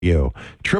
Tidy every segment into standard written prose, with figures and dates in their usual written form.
You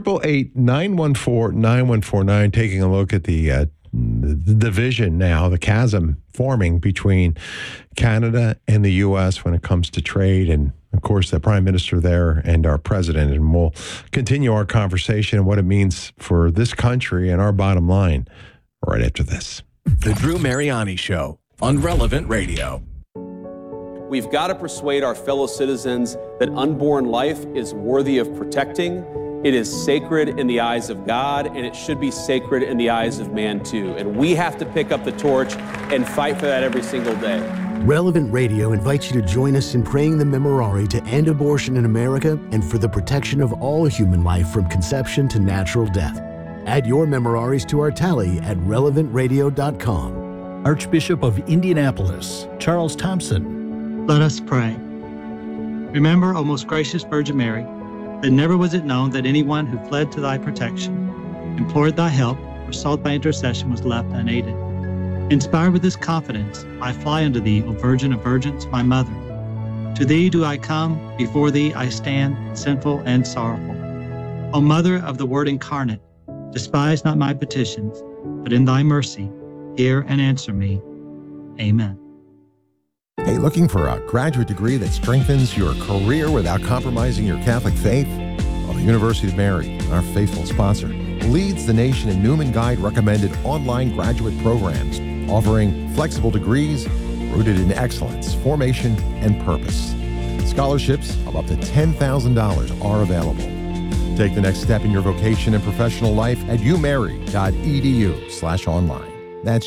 888-914-9149, taking a look at the division now, the chasm forming between Canada and the U.S. when it comes to trade, and of course the Prime Minister there and our President. And we'll continue our conversation and what it means for this country and our bottom line right after this. The Drew Mariani Show on Relevant Radio. We've got to persuade our fellow citizens that unborn life is worthy of protecting. It is sacred in the eyes of God, and it should be sacred in the eyes of man too. And we have to pick up the torch and fight for that every single day. Relevant Radio invites you to join us in praying the Memorare to end abortion in America and for the protection of all human life from conception to natural death. Add your Memoraries to our tally at relevantradio.com. Archbishop of Indianapolis, Charles Thompson. Let us pray. Remember, O most gracious Virgin Mary, that never was it known that anyone who fled to thy protection, implored thy help, or sought thy intercession was left unaided. Inspired with this confidence, I fly unto thee, O Virgin of Virgins, my mother. To thee do I come, before thee I stand, sinful and sorrowful. O Mother of the Word incarnate, despise not my petitions, but in thy mercy, hear and answer me. Amen. Hey, looking for a graduate degree that strengthens your career without compromising your Catholic faith? Well, the University of Mary, our faithful sponsor, leads the nation in Newman Guide recommended online graduate programs, offering flexible degrees rooted in excellence, formation, and purpose. Scholarships of up to $10,000 are available. Take the next step in your vocation and professional life at umary.edu/online. That's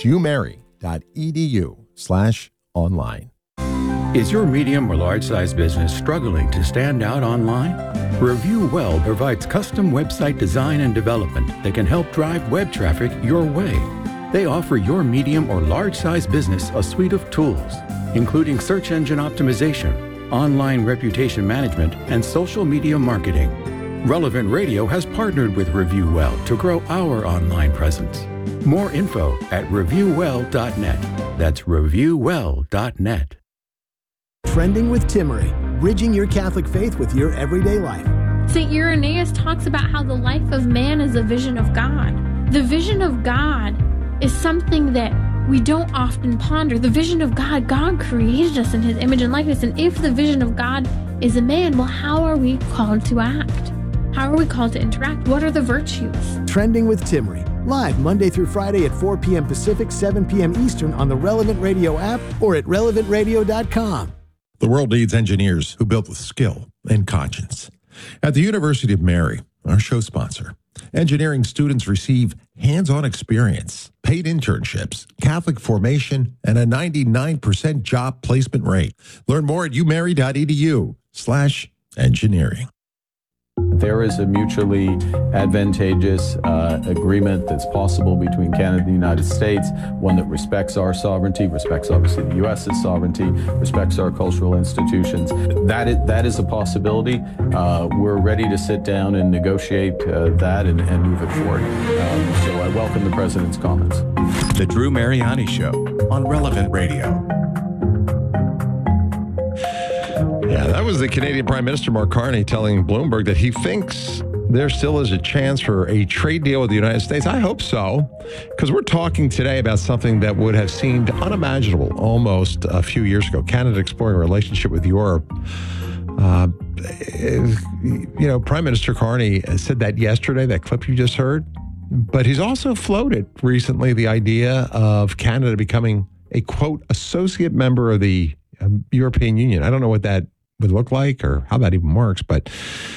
umary.edu/online. Is your medium or large-size business struggling to stand out online? Review Well provides custom website design and development that can help drive web traffic your way. They offer your medium or large-size business a suite of tools, including search engine optimization, online reputation management, and social media marketing. Relevant Radio has partnered with Review Well to grow our online presence. More info at reviewwell.net. That's reviewwell.net. Trending with Timmery, bridging your Catholic faith with your everyday life. St. Irenaeus talks about how the life of man is a vision of God. The vision of God is something that we don't often ponder. The vision of God, God created us in his image and likeness. And if the vision of God is a man, well, how are we called to act? How are we called to interact? What are the virtues? Trending with Timmery, live Monday through Friday at 4 p.m. Pacific, 7 p.m. Eastern on the Relevant Radio app or at relevantradio.com. The world needs engineers who build with skill and conscience. At the University of Mary, our show sponsor, engineering students receive hands-on experience, paid internships, Catholic formation, and a 99% job placement rate. Learn more at umary.edu/engineering. There is a mutually advantageous agreement that's possible between Canada and the United States, one that respects our sovereignty, respects obviously the U.S.'s sovereignty, respects our cultural institutions. That is a possibility. We're ready to sit down and negotiate that and move it forward. So I welcome the President's comments. The Drew Mariani Show on Relevant Radio. Yeah, that was the Canadian Prime Minister, Mark Carney, telling Bloomberg that he thinks there still is a chance for a trade deal with the United States. I hope so, because we're talking today about something that would have seemed unimaginable almost a few years ago. Canada exploring a relationship with Europe. Prime Minister Carney said that yesterday, that clip you just heard. But he's also floated recently the idea of Canada becoming a, quote, associate member of the European Union. I don't know what that would look like or how that even works, but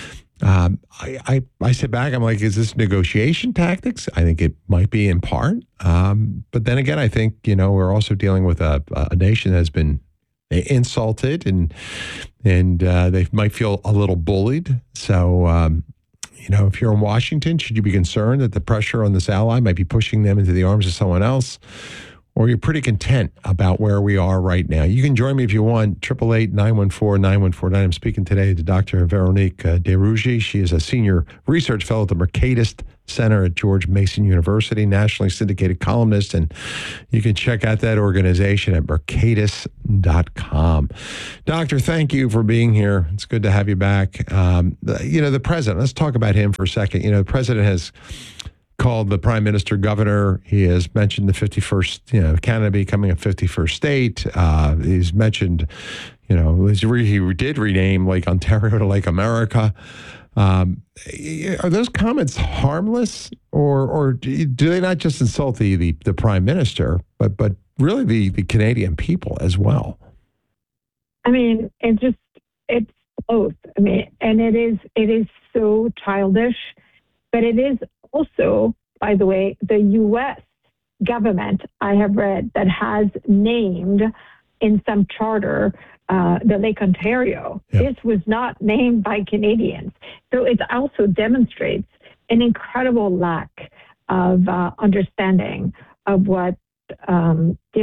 I sit back, I'm like, is this negotiation tactics? I think it might be in part. But then again, I think, we're also dealing with a nation that has been insulted and they might feel a little bullied. So, if you're in Washington, should you be concerned that the pressure on this ally might be pushing them into the arms of someone else? Or you're pretty content about where we are right now? You can join me if you want, 888-914-9149. I'm speaking today to Dr. Veronique Desrougiers. She is a senior research fellow at the Mercatus Center at George Mason University, nationally syndicated columnist, and you can check out that organization at Mercatus.com. Doctor, thank you for being here. It's good to have you back. The president, let's talk about him for a second. The president has called the prime minister governor. He has mentioned the 51st, Canada becoming a 51st state. He's mentioned, he did rename Lake Ontario to Lake America. Are those comments harmless, or do they not just insult the prime minister, but really the Canadian people as well? I mean, it's both. I mean, and it is so childish, but it is also, by the way, the U.S. government, I have read, that has named in some charter the Lake Ontario. Yeah. This was not named by Canadians. So it also demonstrates an incredible lack of understanding of what, he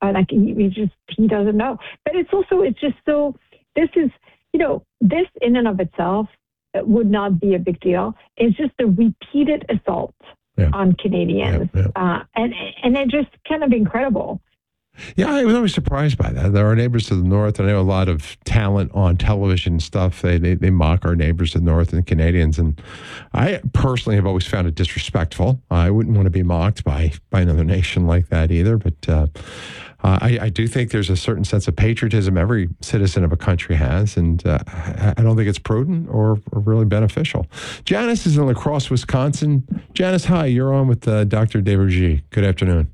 doesn't know. But it's just so, this in and of itself would not be a big deal. It's just a repeated assault on Canadians. And it's just kind of incredible. Yeah, I was always surprised by that. There are neighbors to the north. I know a lot of talent on television and stuff. They mock our neighbors to the north and Canadians. And I personally have always found it disrespectful. I wouldn't want to be mocked by another nation like that either. But I do think there's a certain sense of patriotism every citizen of a country has. And I don't think it's prudent or really beneficial. Janice is in La Crosse, Wisconsin. Janice, hi. You're on with Dr. Devergie. Good afternoon.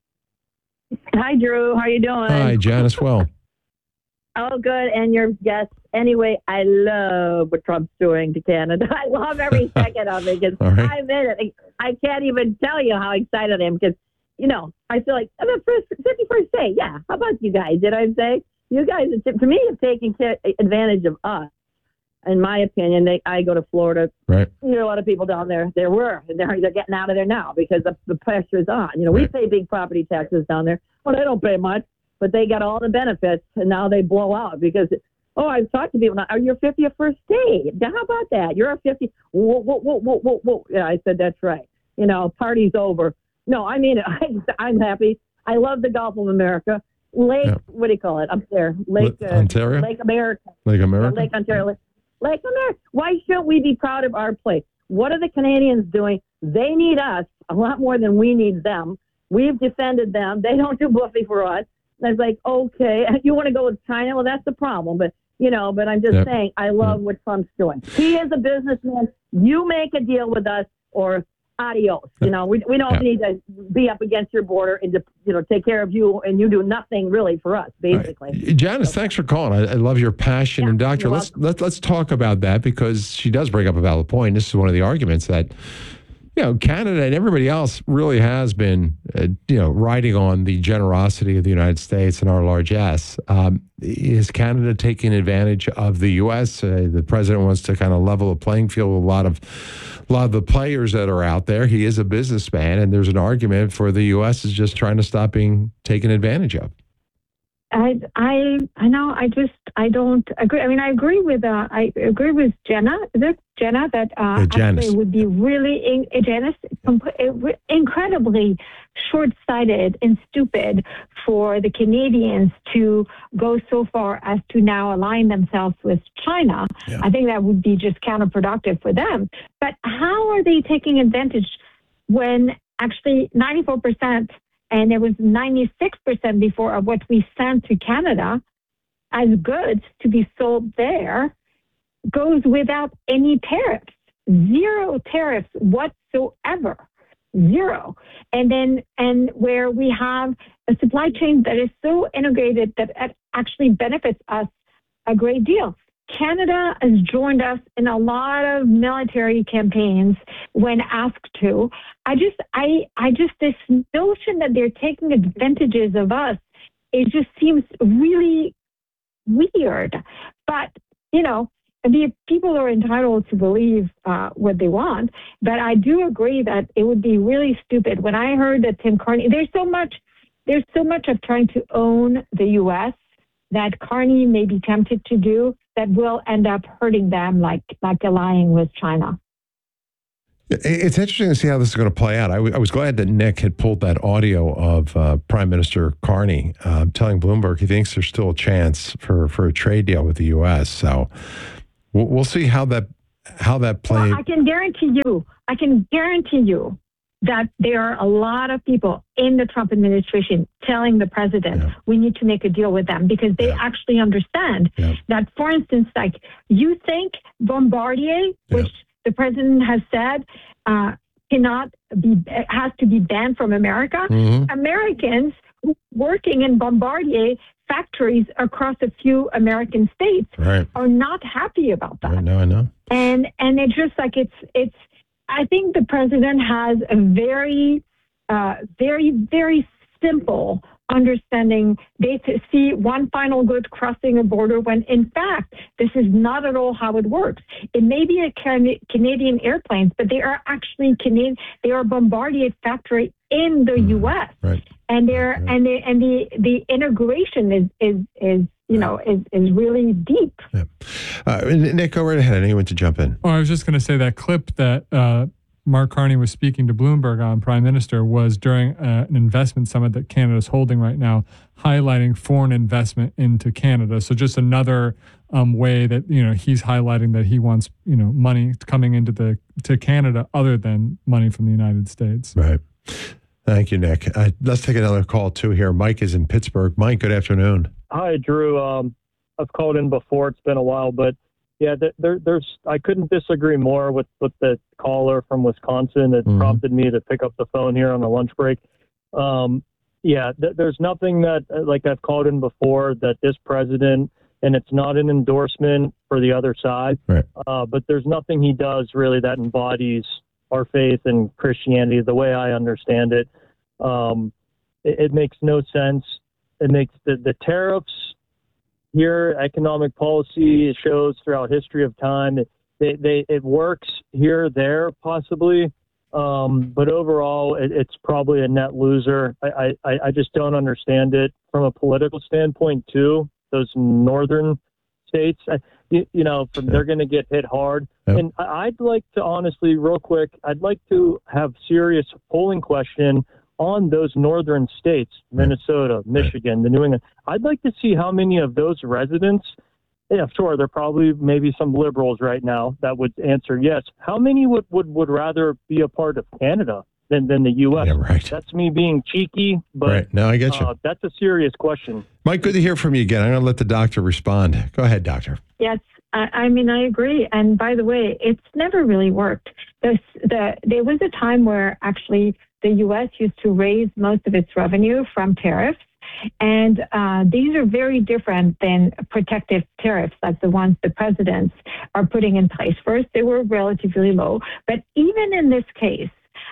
Hi, Drew. How you doing? Hi, Janice. Well. Oh, good. And your guest. Anyway, I love what Trump's doing to Canada. I love every second of it because I'm in it. I can't even tell you how excited I am because, I feel like I'm the 51st state. Yeah. How about you guys? Did I say? You guys, to me, have taken advantage of us. In my opinion, I go to Florida. Right. A lot of people down there. They're getting out of there now because the pressure is on. We pay big property taxes down there. Well, they don't pay much, but they got all the benefits, and now they blow out because. I've talked to people now. Are you 51st state? How about that? You're a 50. Whoa. Yeah, I said that's right. Party's over. No, I mean it. I'm happy. I love the Gulf of America. Lake. Yeah. What do you call it up there? Lake Ontario. Lake America. Lake America. Lake Ontario. Lake America. Why shouldn't we be proud of our place? What are the Canadians doing? They need us a lot more than we need them. We've defended them. They don't do buffy for us. And I was like, okay, you want to go with China? Well, that's the problem. But, but I'm just saying, I love what Trump's doing. He is a businessman. You make a deal with us or adios. We don't need to be up against your border and to take care of you, and you do nothing really for us, basically. Right. Janice, thanks for calling. I love your passion. And Doctor, let's talk about that because she does bring up a valid point. This is one of the arguments that Canada and everybody else really has been, riding on the generosity of the United States and our largesse. Is Canada taking advantage of the U.S.? The president wants to kind of level the playing field with a lot of the players that are out there. He is a businessman, and there's an argument for the U.S. is just trying to stop being taken advantage of. I know. I don't agree. I mean, I agree with Jenna. Is it Jenna that actually it would be really Janice incredibly short-sighted and stupid for the Canadians to go so far as to now align themselves with China. Yeah. I think that would be just counterproductive for them. But how are they taking advantage when actually 94%? And it was 96% before of what we sent to Canada as goods to be sold there goes without any tariffs, 0 tariffs whatsoever, 0. And where we have a supply chain that is so integrated that it actually benefits us a great deal. Canada has joined us in a lot of military campaigns when asked to. I just this notion that they're taking advantages of us, it just seems really weird. But, people are entitled to believe what they want. But I do agree that it would be really stupid. When I heard that Tim Carney, there's so much of trying to own the U.S. that Carney may be tempted to do that will end up hurting them like allying with China. It's interesting to see how this is going to play out. I was glad that Nick had pulled that audio of Prime Minister Carney telling Bloomberg he thinks there's still a chance for a trade deal with the U.S. So we'll see how that plays. Well, I can guarantee you that there are a lot of people in the Trump administration telling the president we need to make a deal with them because they actually understand that, for instance, like you think Bombardier, which the president has said has to be banned from America. Mm-hmm. Americans working in Bombardier factories across a few American states are not happy about that. Right, no, I know. And it's just like it's. I think the president has a very, very, very simple understanding. They see one final good crossing a border when, in fact, this is not at all how it works. It may be a Canadian airplanes, but they are actually Canadian. They are Bombardier factory in the U.S. Right. And the integration is really deep. Yeah. Nick, go right ahead. I know you want to jump in. Oh, I was just going to say that clip that Mark Carney was speaking to Bloomberg on, Prime Minister, was during an investment summit that Canada's holding right now, highlighting foreign investment into Canada. So just another way that he's highlighting that he wants money coming into to Canada other than money from the United States. Right. Thank you, Nick. Let's take another call too here. Mike is in Pittsburgh. Mike, good afternoon. Hi, Drew. I've called in before. It's been a while, but yeah, I couldn't disagree more with the caller from Wisconsin. It prompted me to pick up the phone here on the lunch break. There's nothing that, like I've called in before, that this president, and it's not an endorsement for the other side, but there's nothing he does really that embodies our faith and Christianity the way I understand it. It makes no sense. It makes the tariffs here, economic policy shows throughout history of time. It works here, there, possibly. But overall, it's probably a net loser. I just don't understand it from a political standpoint, too. Those northern states, they're going to get hit hard. Yep. And I'd like to, honestly, real quick, I'd like to have serious polling question on those northern states, Minnesota, Michigan, the New England. I'd like to see how many of those residents, sure, there are probably maybe some liberals right now that would answer yes. How many would rather be a part of Canada than the U.S.? Yeah, right. That's me being cheeky, but right. No, I get you. That's a serious question. Mike, good to hear from you again. I'm going to let the doctor respond. Go ahead, doctor. Yes, I agree. And by the way, it's never really worked. There was a time where actually the U.S. used to raise most of its revenue from tariffs. And these are very different than protective tariffs, like the ones the presidents are putting in place. First, they were relatively low. But even in this case,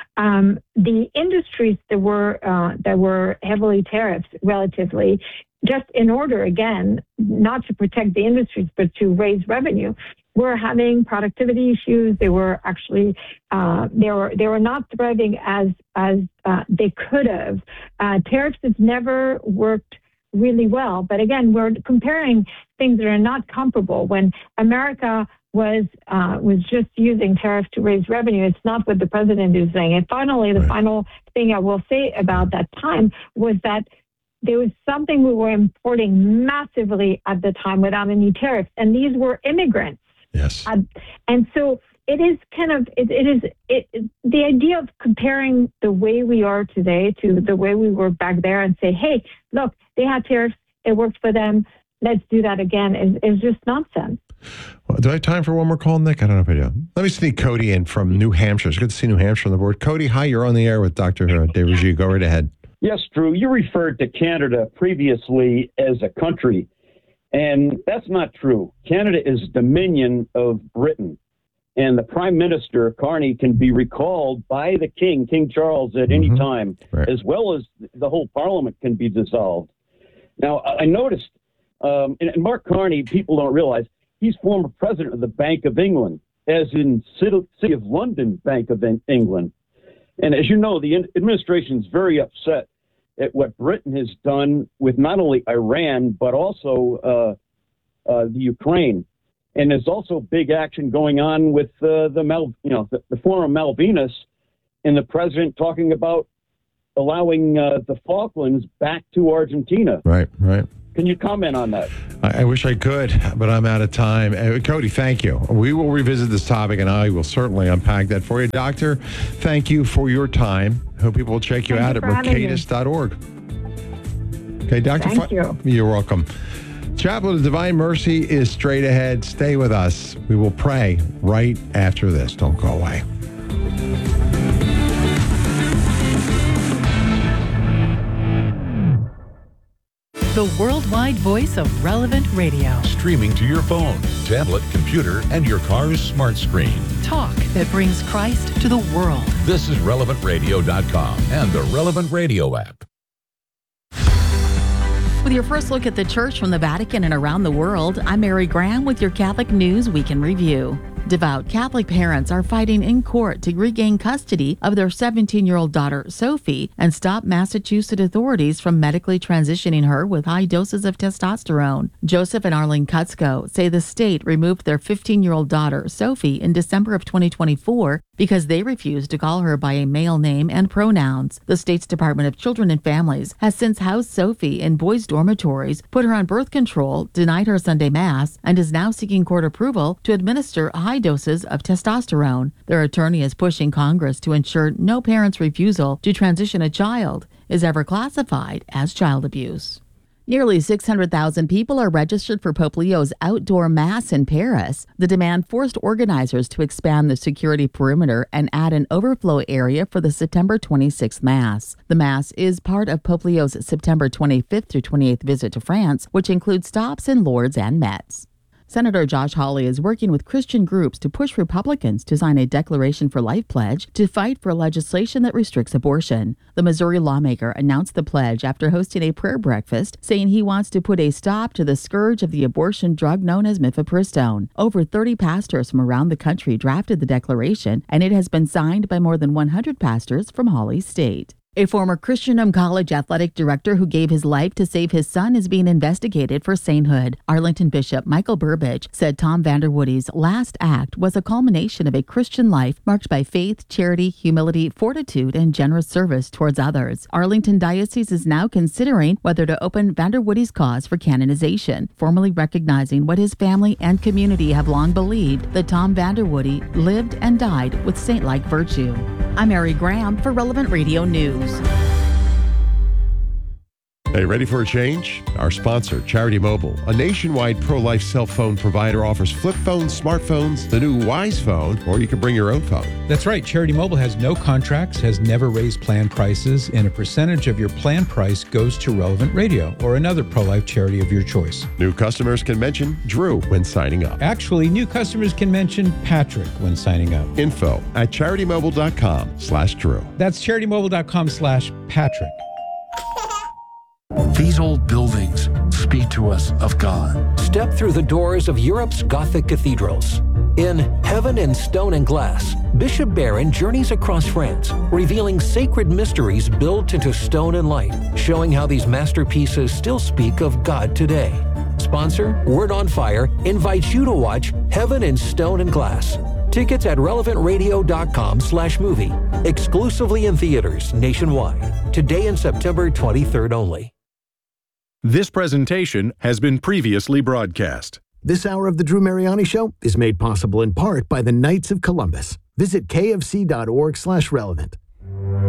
the industries that were heavily tariffed relatively, just in order, again, not to protect the industries, but to raise revenue, were having productivity issues. They were actually they were not thriving as they could have. Tariffs have never worked really well. But again, we're comparing things that are not comparable. When America was just using tariffs to raise revenue, it's not what the president is saying. And finally, the final thing I will say about that time was that there was something we were importing massively at the time without any tariffs, and these were immigrants. Yes. And so it is kind of, the idea of comparing the way we are today to the way we were back there and say, hey, look, they had tariffs, it worked for them, let's do that again, is just nonsense. Well, do I have time for one more call, Nick? I don't know if I do. Let me sneak Cody in from New Hampshire. It's good to see New Hampshire on the board. Cody, hi, you're on the air with Dr. DeRougy. Go right ahead. Yes, Drew, you referred to Canada previously as a country, and that's not true. Canada is dominion of Britain, and the Prime Minister, Carney, can be recalled by the King Charles, at any time, as well as the whole Parliament can be dissolved. Now, I noticed, and Mark Carney, people don't realize, he's former president of the Bank of England, as in City of London Bank of England. And as you know, the administration is very upset at what Britain has done with not only Iran, but also the Ukraine. And there's also big action going on with the former Malvinas, and the president talking about allowing the Falklands back to Argentina. Right. Can you comment on that? I wish I could, but I'm out of time. Cody, thank you. We will revisit this topic, and I will certainly unpack that for you. Doctor, thank you for your time. Hope people will check you out at mercatus.org. Okay, Doctor. Thank you. You're welcome. Chapel of Divine Mercy is straight ahead. Stay with us. We will pray right after this. Don't go away. The worldwide voice of Relevant Radio. Streaming to your phone, tablet, computer, and your car's smart screen. Talk that brings Christ to the world. This is RelevantRadio.com and the Relevant Radio app. With your first look at the church from the Vatican and around the world, I'm Mary Graham with your Catholic News Week in Review. Devout Catholic parents are fighting in court to regain custody of their 17-year-old daughter, Sophie, and stop Massachusetts authorities from medically transitioning her with high doses of testosterone. Joseph and Arlene Kutzko say the state removed their 15-year-old daughter, Sophie, in December of 2024 because they refused to call her by a male name and pronouns. The state's Department of Children and Families has since housed Sophie in boys' dormitories, put her on birth control, denied her Sunday Mass, and is now seeking court approval to administer high doses of testosterone. Their attorney is pushing Congress to ensure no parent's refusal to transition a child is ever classified as child abuse. Nearly 600,000 people are registered for Pope Leo's outdoor Mass in Paris. The demand forced organizers to expand the security perimeter and add an overflow area for the September 26th Mass. The Mass is part of Pope Leo's September 25th through 28th visit to France, which includes stops in Lourdes and Metz. Senator Josh Hawley is working with Christian groups to push Republicans to sign a Declaration for Life pledge to fight for legislation that restricts abortion. The Missouri lawmaker announced the pledge after hosting a prayer breakfast, saying he wants to put a stop to the scourge of the abortion drug known as mifepristone. Over 30 pastors from around the country drafted the declaration, and it has been signed by more than 100 pastors from Hawley's state. A former Christianum College athletic director who gave his life to save his son is being investigated for sainthood. Arlington Bishop Michael Burbidge said Tom Vanderwoody's last act was a culmination of a Christian life marked by faith, charity, humility, fortitude, and generous service towards others. Arlington Diocese is now considering whether to open Vanderwoody's cause for canonization, formally recognizing what his family and community have long believed, that Tom Vanderwoody lived and died with saint-like virtue. I'm Mary Graham for Relevant Radio News. Hey, ready for a change? Our sponsor, Charity Mobile, a nationwide pro-life cell phone provider, offers flip phones, smartphones, the new Wise phone, or you can bring your own phone. That's right. Charity Mobile has no contracts, has never raised plan prices, and a percentage of your plan price goes to Relevant Radio or another pro-life charity of your choice. New customers can mention Drew when signing up. Actually, new customers can mention Patrick when signing up. Info at CharityMobile.com/Drew. That's CharityMobile.com/Patrick. These old buildings speak to us of God. Step through the doors of Europe's Gothic cathedrals. In Heaven in Stone and Glass, Bishop Barron journeys across France, revealing sacred mysteries built into stone and light, showing how these masterpieces still speak of God today. Sponsor, Word on Fire, invites you to watch Heaven in Stone and Glass. Tickets at relevantradio.com/movie. Exclusively in theaters nationwide. Today and September 23rd only. This presentation has been previously broadcast. This hour of the Drew Mariani Show is made possible in part by the Knights of Columbus. Visit kfc.org/relevant.